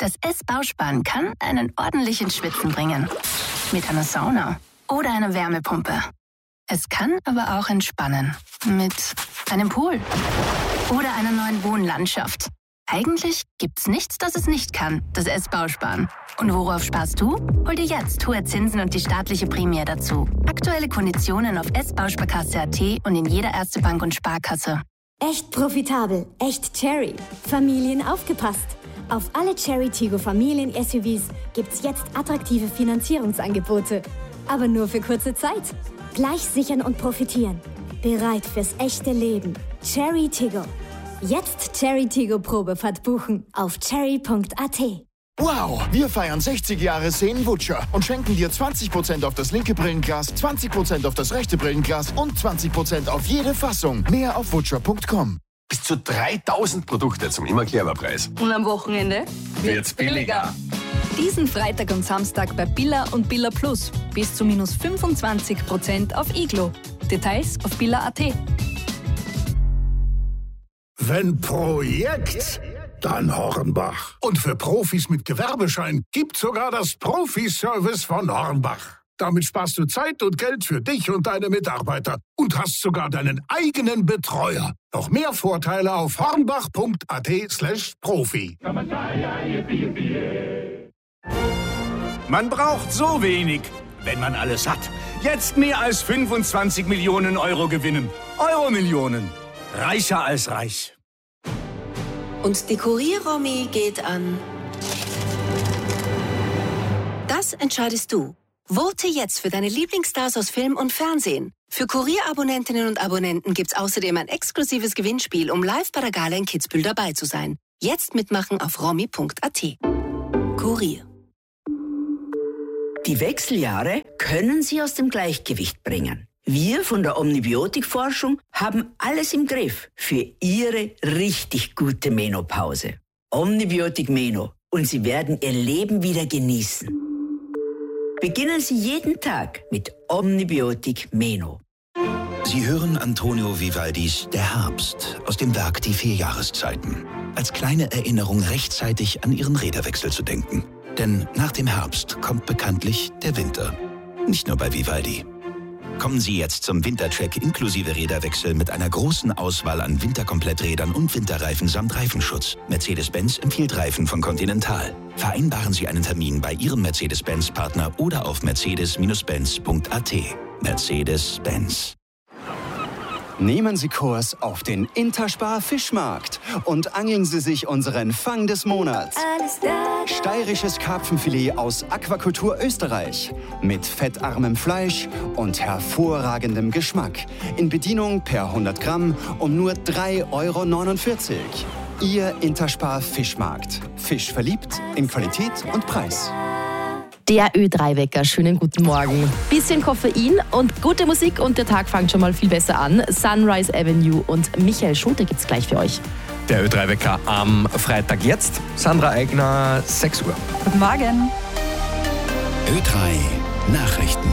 Das S-Bausparen kann einen ordentlichen Schwitzen bringen. Mit einer Sauna oder einer Wärmepumpe. Es kann aber auch entspannen. Mit einem Pool oder einer neuen Wohnlandschaft. Eigentlich gibt's nichts, das es nicht kann, das S-Bausparen. Und worauf sparst du? Hol dir jetzt hohe Zinsen und die staatliche Prämie dazu. Aktuelle Konditionen auf s-bausparkasse.at und in jeder Erste Bank und Sparkasse. Echt profitabel, echt Cherry. Familien aufgepasst. Auf alle Cherry Tiggo Familien-SUVs gibt's jetzt attraktive Finanzierungsangebote. Aber nur für kurze Zeit. Gleich sichern und profitieren. Bereit fürs echte Leben. Cherry Tiggo. Jetzt Cherry Tiggo Probefahrt buchen auf cherry.at. Wow, wir feiern 60 Jahre Seen-Wutscher und schenken dir 20% auf das linke Brillenglas, 20% auf das rechte Brillenglas und 20% auf jede Fassung. Mehr auf wutscher.com. Bis zu 3000 Produkte zum immer clever Preis. Und am Wochenende wird's billiger. Diesen Freitag und Samstag bei Billa und Billa Plus. Bis zu minus 25% auf Iglo. Details auf billa.at. Wenn Projekt, dann Hornbach. Und für Profis mit Gewerbeschein gibt's sogar das Profi-Service von Hornbach. Damit sparst du Zeit und Geld für dich und deine Mitarbeiter und hast sogar deinen eigenen Betreuer. Noch mehr Vorteile auf hornbach.at/Profi. Man braucht so wenig, wenn man alles hat. Jetzt mehr als 25 Millionen Euro gewinnen. Euro-Millionen. Reicher als reich. Und die Kurier-Romy geht an... Das entscheidest du. Vote jetzt für deine Lieblingsstars aus Film und Fernsehen. Für Kurier-Abonnentinnen und Abonnenten gibt's außerdem ein exklusives Gewinnspiel, um live bei der Gala in Kitzbühel dabei zu sein. Jetzt mitmachen auf romy.at. Kurier. Die Wechseljahre können Sie aus dem Gleichgewicht bringen. Wir von der Omnibiotik-Forschung haben alles im Griff für Ihre richtig gute Menopause. Omnibiotik Meno. Und Sie werden Ihr Leben wieder genießen. Beginnen Sie jeden Tag mit Omnibiotik Meno. Sie hören Antonio Vivaldis Der Herbst aus dem Werk Die 4 Jahreszeiten. Als kleine Erinnerung rechtzeitig an Ihren Räderwechsel zu denken. Denn nach dem Herbst kommt bekanntlich der Winter. Nicht nur bei Vivaldi. Kommen Sie jetzt zum Wintercheck inklusive Räderwechsel mit einer großen Auswahl an Winterkompletträdern und Winterreifen samt Reifenschutz. Mercedes-Benz empfiehlt Reifen von Continental. Vereinbaren Sie einen Termin bei Ihrem Mercedes-Benz-Partner oder auf mercedes-benz.at. Mercedes-Benz. Nehmen Sie Kurs auf den Interspar Fischmarkt und angeln Sie sich unseren Fang des Monats. Alles da. Steirisches Karpfenfilet aus Aquakultur Österreich mit fettarmem Fleisch und hervorragendem Geschmack. In Bedienung per 100 Gramm um nur 3,49 €. Ihr Interspar Fischmarkt. Fisch verliebt in Qualität und Preis. Der Ö3-Wecker, schönen guten Morgen. Bisschen Koffein und gute Musik und der Tag fängt schon mal viel besser an. Sunrise Avenue und Michael Schulte gibt's gleich für euch. Der Ö3-Wecker am Freitag jetzt. Sandra Eigner, 6 Uhr. Guten Morgen. Ö3 Nachrichten.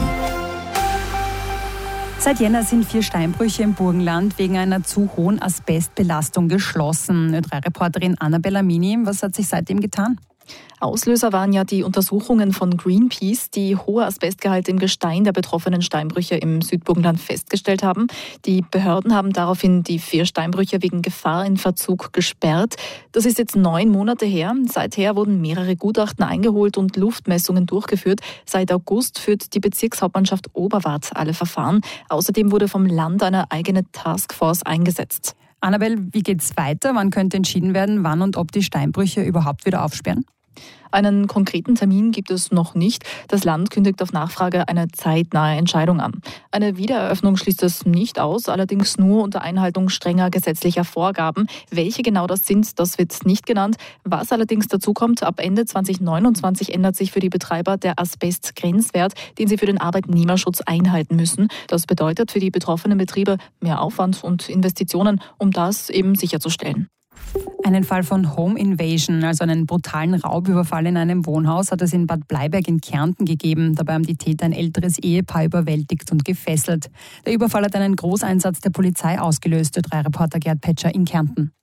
Seit Jänner sind 4 Steinbrüche im Burgenland wegen einer zu hohen Asbestbelastung geschlossen. Ö3-Reporterin Annabella Mini, was hat sich seitdem getan? Auslöser waren ja die Untersuchungen von Greenpeace, die hohe Asbestgehalte im Gestein der betroffenen Steinbrüche im Südburgenland festgestellt haben. Die Behörden haben daraufhin die 4 Steinbrüche wegen Gefahr in Verzug gesperrt. Das ist jetzt 9 Monate her. Seither wurden mehrere Gutachten eingeholt und Luftmessungen durchgeführt. Seit August führt die Bezirkshauptmannschaft Oberwart alle Verfahren. Außerdem wurde vom Land eine eigene Taskforce eingesetzt. Annabel, wie geht's weiter? Wann könnte entschieden werden, wann und ob die Steinbrüche überhaupt wieder aufsperren? Einen konkreten Termin gibt es noch nicht. Das Land kündigt auf Nachfrage eine zeitnahe Entscheidung an. Eine Wiedereröffnung schließt es nicht aus, allerdings nur unter Einhaltung strenger gesetzlicher Vorgaben. Welche genau das sind, das wird nicht genannt. Was allerdings dazu kommt, ab Ende 2029 ändert sich für die Betreiber der Asbestgrenzwert, den sie für den Arbeitnehmerschutz einhalten müssen. Das bedeutet für die betroffenen Betriebe mehr Aufwand und Investitionen, um das eben sicherzustellen. Einen Fall von Home Invasion, also einen brutalen Raubüberfall in einem Wohnhaus, hat es in Bad Bleiberg in Kärnten gegeben. Dabei haben die Täter ein älteres Ehepaar überwältigt und gefesselt. Der Überfall hat einen Großeinsatz der Polizei ausgelöst, Ö3-Reporter Gerd Petscher in Kärnten.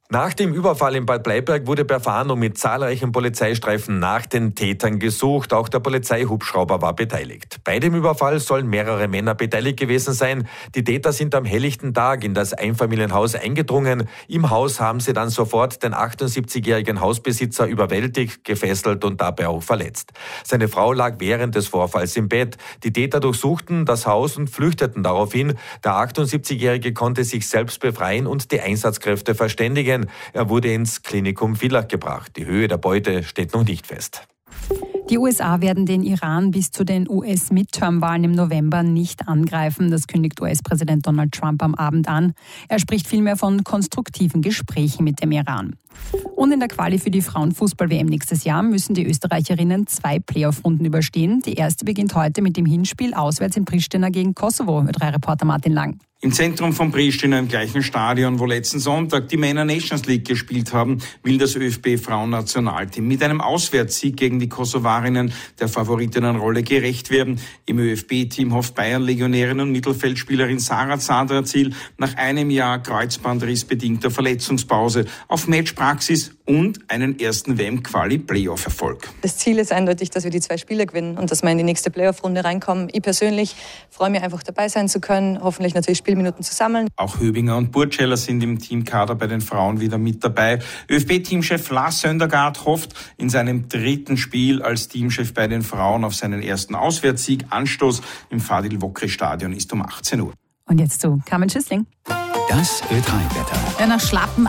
Nach dem Überfall in Bad Bleiberg wurde per Fahndung mit zahlreichen Polizeistreifen nach den Tätern gesucht. Auch der Polizeihubschrauber war beteiligt. Bei dem Überfall sollen mehrere Männer beteiligt gewesen sein. Die Täter sind am helllichten Tag in das Einfamilienhaus eingedrungen. Im Haus haben sie dann sofort den 78-jährigen Hausbesitzer überwältigt, gefesselt und dabei auch verletzt. Seine Frau lag während des Vorfalls im Bett. Die Täter durchsuchten das Haus und flüchteten daraufhin. Der 78-jährige konnte sich selbst befreien und die Einsatzkräfte verständigen. Er wurde ins Klinikum Villach gebracht. Die Höhe der Beute steht noch nicht fest. Die USA werden den Iran bis zu den US-Midterm-Wahlen im November nicht angreifen. Das kündigt US-Präsident Donald Trump am Abend an. Er spricht vielmehr von konstruktiven Gesprächen mit dem Iran. Und in der Quali für die Frauenfußball-WM nächstes Jahr müssen die Österreicherinnen 2 Playoff-Runden überstehen. Die erste beginnt heute mit dem Hinspiel auswärts in Pristina gegen Kosovo, Ö3-Reporter Martin Lang. Im Zentrum von Pristina, im gleichen Stadion, wo letzten Sonntag die Männer Nations League gespielt haben, will das ÖFB-Frauennationalteam mit einem Auswärtssieg gegen die Kosovarinnen der Favoritinnenrolle gerecht werden. Im ÖFB-Team hofft Bayern-Legionärin und Mittelfeldspielerin Sarah Zadrazil nach einem Jahr kreuzbandrissbedingter Verletzungspause auf Matchpraxis und einen ersten WM-Quali-Playoff-Erfolg. Das Ziel ist eindeutig, dass wir die 2 Spiele gewinnen und dass wir in die nächste Playoff-Runde reinkommen. Ich persönlich freue mich einfach dabei sein zu können, hoffentlich natürlich Spielminuten zu sammeln. Auch Höbinger und Burtscheller sind im Teamkader bei den Frauen wieder mit dabei. ÖFB-Teamchef Lars Söndergaard hofft in seinem 3. Spiel als Teamchef bei den Frauen auf seinen ersten Auswärtssieg. Anstoß im Fadil-Wokri-Stadion ist um 18 Uhr. Und jetzt zu Carmen Schüssling. Das Ö3-Wetter. Nach schlappen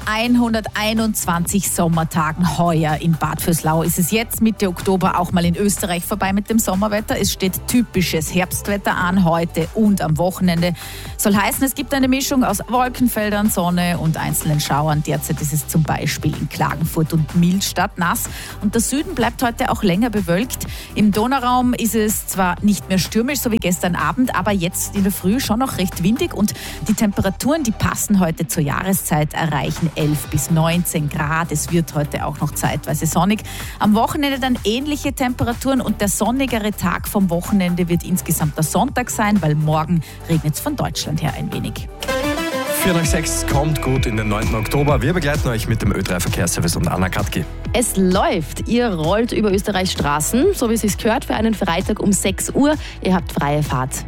121 Sommertagen heuer in Bad Vöslau ist es jetzt Mitte Oktober auch mal in Österreich vorbei mit dem Sommerwetter. Es steht typisches Herbstwetter an, heute und am Wochenende. Soll heißen, es gibt eine Mischung aus Wolkenfeldern, Sonne und einzelnen Schauern. Derzeit ist es zum Beispiel in Klagenfurt und Milstadt nass. Und der Süden bleibt heute auch länger bewölkt. Im Donauraum ist es zwar nicht mehr stürmisch, so wie gestern Abend, aber jetzt in der Früh schon noch recht windig. Und die Temperaturen, die passen heute zur Jahreszeit, erreichen 11 bis 19 Grad. Es wird heute auch noch zeitweise sonnig. Am Wochenende dann ähnliche Temperaturen und der sonnigere Tag vom Wochenende wird insgesamt der Sonntag sein, weil morgen regnet es von Deutschland her ein wenig. 4:06 kommt gut in den 9. Oktober. Wir begleiten euch mit dem Ö3-Verkehrsservice und Anna Katki. Es läuft. Ihr rollt über Österreichs Straßen, so wie es sich gehört, für einen Freitag um 6 Uhr. Ihr habt freie Fahrt.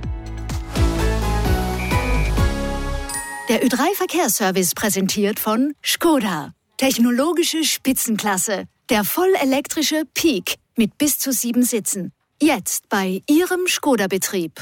Der Ö3-Verkehrsservice präsentiert von Škoda. Technologische Spitzenklasse. Der vollelektrische Peak mit bis zu 7 Sitzen. Jetzt bei Ihrem Škoda-Betrieb.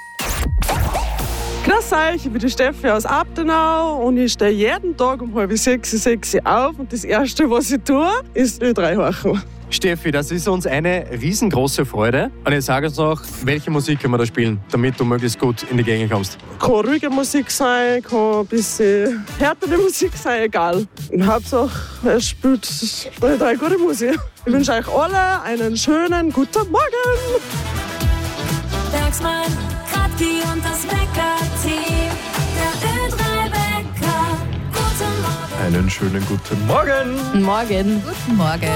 Grüß euch, ich bin die Steffi aus Abtenau und ich stehe jeden Tag um 5:30, auf und das Erste, was ich tue, ist Ö3 horchen. Steffi, das ist uns eine riesengroße Freude. Und jetzt sag uns noch, welche Musik können wir da spielen, damit du möglichst gut in die Gänge kommst? Kann ruhige Musik sein, kann ein bisschen härtere Musik sein, egal. Hauptsache, es spielt Ö3 gute Musik. Ich wünsche euch alle einen schönen guten Morgen. Bergsmann, Kratki und das Wecker-Team. Der Ö3-Wecker. Guten Morgen. Einen schönen guten Morgen. Morgen. Guten Morgen.